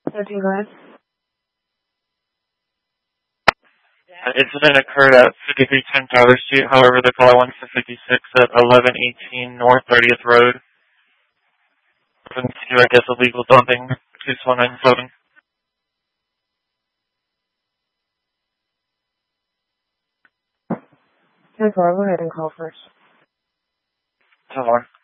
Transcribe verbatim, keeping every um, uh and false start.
thirteen, go ahead. An incident occurred at fifty-three ten Tyler Street. However, the caller wants to fifty-six at eleven eighteen North thirtieth Road. Reference to, I guess, illegal dumping, two one nine seven. ten four, go ahead and call first. ten four.